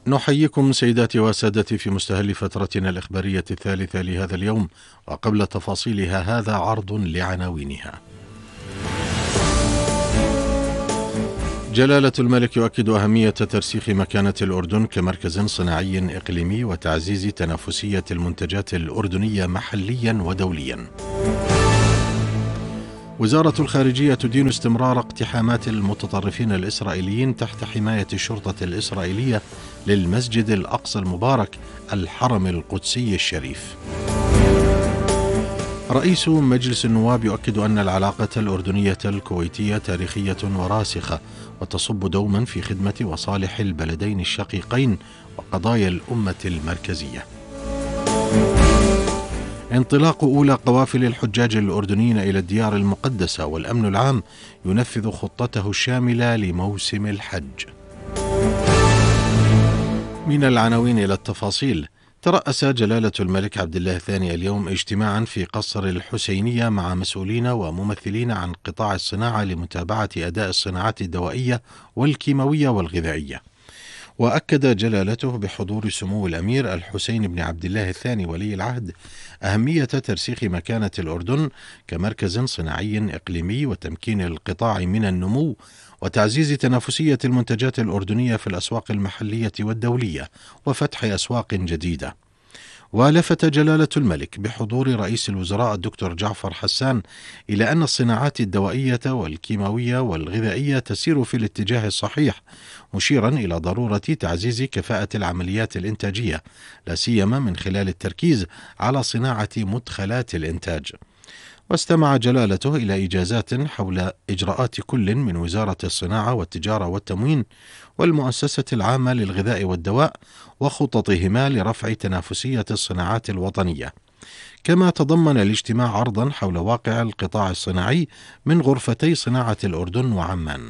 نحييكم سيداتي وسادتي في مستهل فترتنا الإخبارية الثالثة لهذا اليوم، وقبل تفاصيلها هذا عرض لعناوينها. جلالة الملك يؤكد أهمية ترسيخ مكانة الأردن كمركز صناعي إقليمي وتعزيز تنافسية المنتجات الأردنية محليا ودوليا. وزارة الخارجية تدين استمرار اقتحامات المتطرفين الإسرائيليين تحت حماية الشرطة الإسرائيلية للمسجد الأقصى المبارك الحرم القدسي الشريف. رئيس مجلس النواب يؤكد أن العلاقة الأردنية الكويتية تاريخية وراسخة وتصب دوما في خدمة وصالح البلدين الشقيقين وقضايا الأمة المركزية. انطلاق أولى قوافل الحجاج الأردنيين إلى الديار المقدسة، والأمن العام ينفذ خطته الشاملة لموسم الحج. من العناوين إلى التفاصيل. ترأس جلالة الملك عبد الله الثاني اليوم اجتماعا في قصر الحسينية مع مسؤولين وممثلين عن قطاع الصناعة لمتابعة أداء الصناعات الدوائية والكيماوية والغذائية. وأكد جلالته بحضور سمو الأمير الحسين بن عبد الله الثاني ولي العهد أهمية ترسيخ مكانة الأردن كمركز صناعي إقليمي وتمكين القطاع من النمو وتعزيز تنافسية المنتجات الأردنية في الأسواق المحلية والدولية وفتح أسواق جديدة. ولفت جلالة الملك بحضور رئيس الوزراء الدكتور جعفر حسان إلى أن الصناعات الدوائية والكيماوية والغذائية تسير في الاتجاه الصحيح، مشيرا إلى ضرورة تعزيز كفاءة العمليات الإنتاجية، لا سيما من خلال التركيز على صناعة مدخلات الإنتاج. واستمع جلالته إلى إجازات حول إجراءات كل من وزارة الصناعة والتجارة والتموين والمؤسسة العامة للغذاء والدواء وخططهما لرفع تنافسية الصناعات الوطنية. كما تضمن الاجتماع عرضا حول واقع القطاع الصناعي من غرفتي صناعة الأردن وعمان.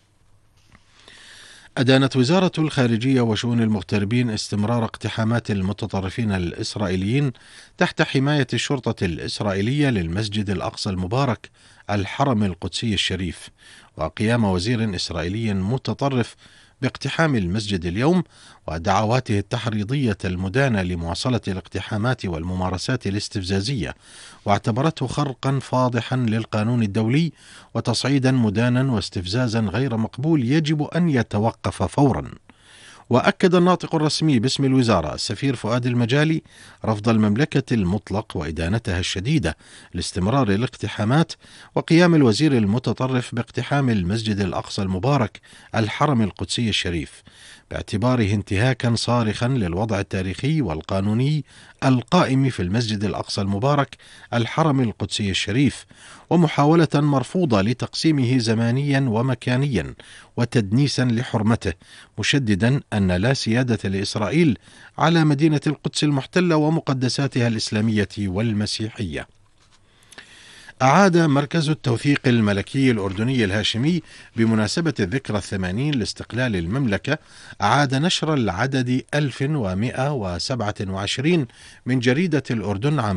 أدانت وزارة الخارجية وشؤون المغتربين استمرار اقتحامات المتطرفين الإسرائيليين تحت حماية الشرطة الإسرائيلية للمسجد الأقصى المبارك الحرم القدسي الشريف، وقيام وزير إسرائيلي متطرف باقتحام المسجد اليوم ودعواته التحريضية المدانة لمواصلة الاقتحامات والممارسات الاستفزازية، واعتبرته خرقا فاضحا للقانون الدولي وتصعيدا مدانا واستفزازا غير مقبول يجب أن يتوقف فورا. وأكد الناطق الرسمي باسم الوزارة السفير فؤاد المجالي رفض المملكة المطلق وإدانتها الشديدة لاستمرار الاقتحامات وقيام الوزير المتطرف باقتحام المسجد الأقصى المبارك الحرم القدسي الشريف، باعتباره انتهاكا صارخا للوضع التاريخي والقانوني القائم في المسجد الأقصى المبارك الحرم القدسي الشريف، ومحاولة مرفوضة لتقسيمه زمانيا ومكانيا وتدنيسا لحرمته، مشددا أن لا سيادة لإسرائيل على مدينة القدس المحتلة ومقدساتها الإسلامية والمسيحية. أعاد مركز التوثيق الملكي الأردني الهاشمي بمناسبة الذكرى 80 لاستقلال المملكة أعاد نشر العدد 1127 من جريدة الأردن عام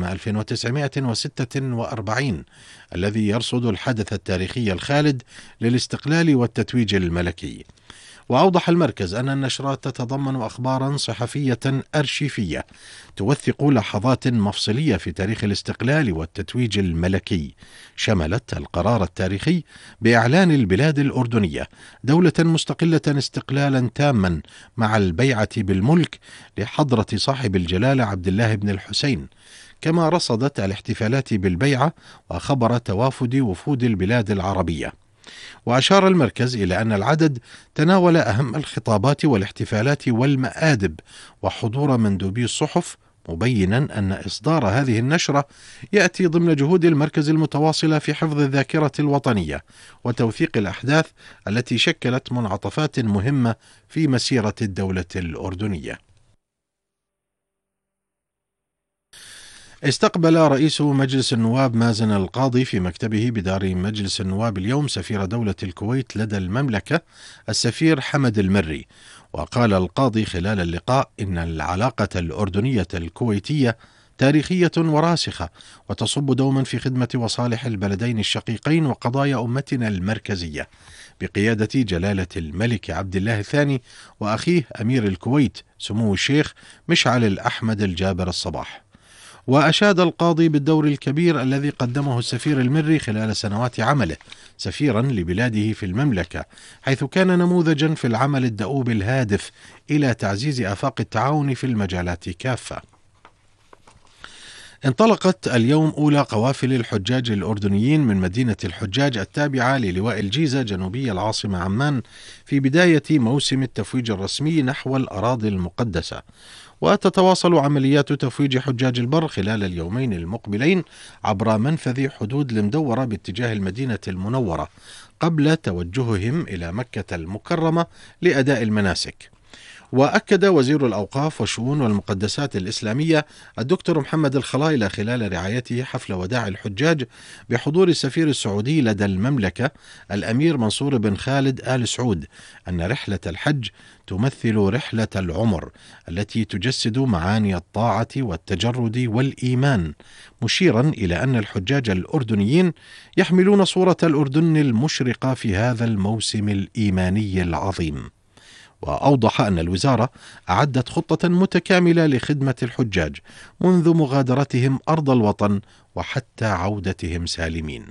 1946 الذي يرصد الحدث التاريخي الخالد للاستقلال والتتويج الملكي. وأوضح المركز أن النشرات تتضمن أخبارا صحفية أرشيفية توثق لحظات مفصلية في تاريخ الاستقلال والتتويج الملكي، شملت القرار التاريخي بإعلان البلاد الأردنية دولة مستقلة استقلالا تاما مع البيعة بالملك لحضرة صاحب الجلالة عبد الله بن الحسين، كما رصدت الاحتفالات بالبيعة وخبر توافد وفود البلاد العربية. وأشار المركز إلى أن العدد تناول أهم الخطابات والاحتفالات والمآدب وحضور مندوبي الصحف، مبينا أن إصدار هذه النشرة يأتي ضمن جهود المركز المتواصلة في حفظ الذاكرة الوطنية وتوثيق الأحداث التي شكلت منعطفات مهمة في مسيرة الدولة الأردنية. استقبل رئيس مجلس النواب مازن القاضي في مكتبه بدار مجلس النواب اليوم سفير دولة الكويت لدى المملكة السفير حمد المري. وقال القاضي خلال اللقاء إن العلاقة الأردنية الكويتية تاريخية وراسخة، وتصب دوما في خدمة مصالح البلدين الشقيقين وقضايا أمتنا المركزية، بقيادة جلالة الملك عبد الله الثاني وأخيه أمير الكويت سمو الشيخ مشعل الأحمد الجابر الصباح. وأشاد القاضي بالدور الكبير الذي قدمه السفير المري خلال سنوات عمله سفيرا لبلاده في المملكة، حيث كان نموذجا في العمل الدؤوب الهادف إلى تعزيز آفاق التعاون في المجالات كافة. انطلقت اليوم أولى قوافل الحجاج الأردنيين من مدينة الحجاج التابعة للواء الجيزة جنوبي العاصمة عمان في بداية موسم التفويج الرسمي نحو الأراضي المقدسة. وتتواصل عمليات تفويج حجاج البر خلال اليومين المقبلين عبر منفذ حدود المدورة باتجاه المدينة المنورة قبل توجههم إلى مكة المكرمة لأداء المناسك. وأكد وزير الأوقاف والشؤون والمقدسات الإسلامية الدكتور محمد الخلايلة خلال رعايته حفل وداع الحجاج بحضور السفير السعودي لدى المملكة الأمير منصور بن خالد آل سعود أن رحلة الحج تمثل رحلة العمر التي تجسد معاني الطاعة والتجرد والإيمان، مشيرا إلى أن الحجاج الأردنيين يحملون صورة الأردن المشرقة في هذا الموسم الإيماني العظيم. وأوضح أن الوزارة أعدت خطة متكاملة لخدمة الحجاج منذ مغادرتهم أرض الوطن وحتى عودتهم سالمين.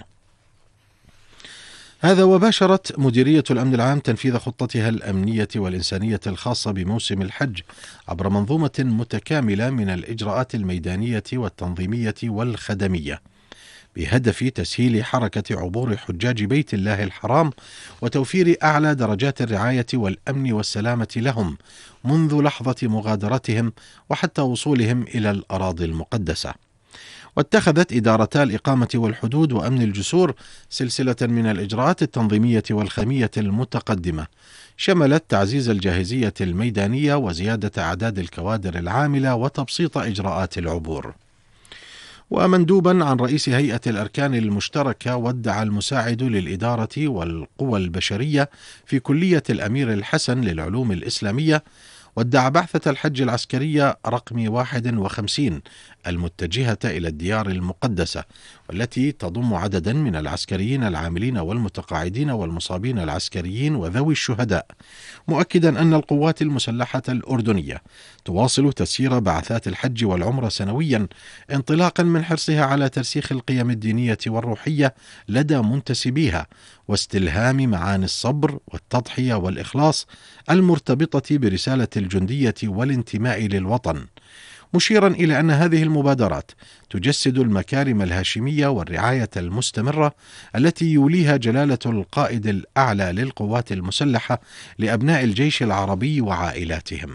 هذا وباشرت مديرية الأمن العام تنفيذ خطتها الأمنية والإنسانية الخاصة بموسم الحج عبر منظومة متكاملة من الإجراءات الميدانية والتنظيمية والخدمية، بهدف تسهيل حركة عبور حجاج بيت الله الحرام وتوفير أعلى درجات الرعاية والأمن والسلامة لهم منذ لحظة مغادرتهم وحتى وصولهم إلى الأراضي المقدسة. واتخذت إدارتا الإقامة والحدود وأمن الجسور سلسلة من الإجراءات التنظيمية والخدمية المتقدمة، شملت تعزيز الجاهزية الميدانية وزيادة أعداد الكوادر العاملة وتبسيط إجراءات العبور. ومندوبا عن رئيس هيئة الأركان المشتركة ودع المساعد للإدارة والقوى البشرية في كلية الأمير الحسن للعلوم الإسلامية ودع بعثة الحج العسكرية رقم 51 المتجهة إلى الديار المقدسة، والتي تضم عددا من العسكريين العاملين والمتقاعدين والمصابين العسكريين وذوي الشهداء، مؤكدا أن القوات المسلحة الأردنية تواصل تسيير بعثات الحج والعمرة سنويا انطلاقا من حرصها على ترسيخ القيم الدينية والروحية لدى منتسبيها واستلهام معاني الصبر والتضحية والإخلاص المرتبطة برسالة الجندية والانتماء للوطن، مشيرا إلى أن هذه المبادرات تجسد المكارم الهاشمية والرعاية المستمرة التي يوليها جلالة القائد الأعلى للقوات المسلحة لأبناء الجيش العربي وعائلاتهم.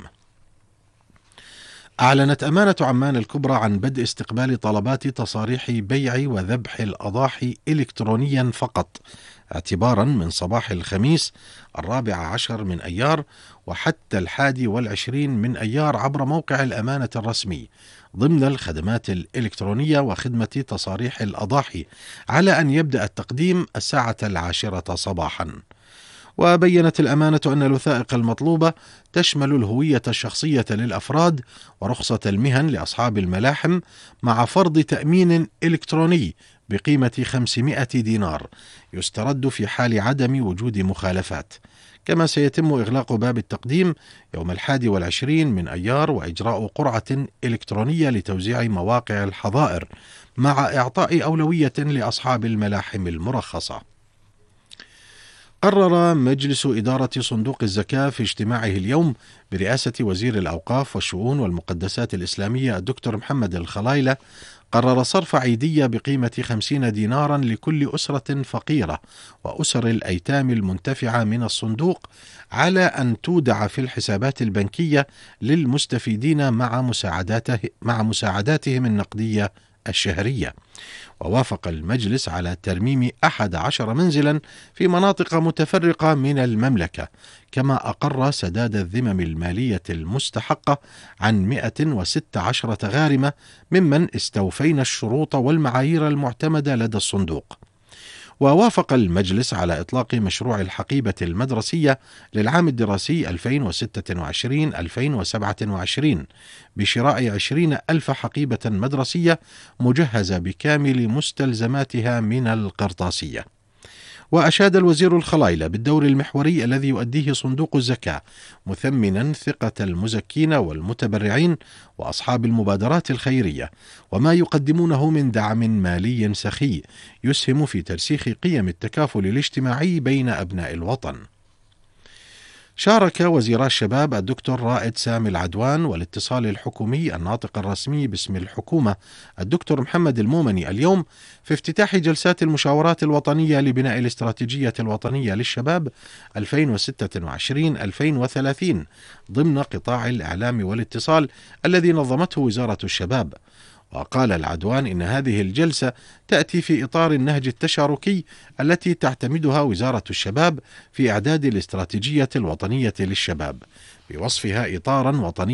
أعلنت أمانة عمان الكبرى عن بدء استقبال طلبات تصاريح بيع وذبح الأضاحي إلكترونيا فقط، اعتبارا من صباح الخميس 14 من أيار وحتى 21 من أيار عبر موقع الأمانة الرسمي ضمن الخدمات الإلكترونية وخدمة تصاريح الأضاحي، على أن يبدأ التقديم 10 صباحا. وبينت الأمانة أن الوثائق المطلوبة تشمل الهوية الشخصية للأفراد ورخصة المهن لأصحاب الملاحم مع فرض تأمين إلكتروني بقيمة 500 دينار يسترد في حال عدم وجود مخالفات، كما سيتم إغلاق باب التقديم يوم 21 من أيار وإجراء قرعة إلكترونية لتوزيع مواقع الحظائر مع إعطاء أولوية لأصحاب الملاحم المرخصة. قرر مجلس إدارة صندوق الزكاة في اجتماعه اليوم برئاسة وزير الأوقاف والشؤون والمقدسات الإسلامية الدكتور محمد الخلايلة قرر صرف عيدية بقيمة 50 دينارا لكل أسرة فقيرة وأسر الأيتام المنتفعة من الصندوق، على أن تودع في الحسابات البنكية للمستفيدين مع مساعداتهم النقدية الشهرية. ووافق المجلس على ترميم 11 منزلا في مناطق متفرقة من المملكة، كما أقر سداد الذمم المالية المستحقة عن 116 غارمة ممن استوفين الشروط والمعايير المعتمدة لدى الصندوق. ووافق المجلس على إطلاق مشروع الحقيبة المدرسية للعام الدراسي 2026-2027 بشراء 20,000 حقيبة مدرسية مجهزة بكامل مستلزماتها من القرطاسية. وأشاد الوزير الخلايلة بالدور المحوري الذي يؤديه صندوق الزكاة، مثمنا ثقة المزكين والمتبرعين وأصحاب المبادرات الخيرية، وما يقدمونه من دعم مالي سخي يسهم في ترسيخ قيم التكافل الاجتماعي بين أبناء الوطن. شارك وزيرا الشباب الدكتور رائد سامي العدوان والاتصال الحكومي الناطق الرسمي باسم الحكومة الدكتور محمد المومني اليوم في افتتاح جلسات المشاورات الوطنية لبناء الاستراتيجية الوطنية للشباب 2026-2030 ضمن قطاع الإعلام والاتصال الذي نظمته وزارة الشباب. وقال العدوان إن هذه الجلسة تأتي في إطار النهج التشاركي التي تعتمدها وزارة الشباب في إعداد الاستراتيجية الوطنية للشباب، بوصفها إطارا وطنيا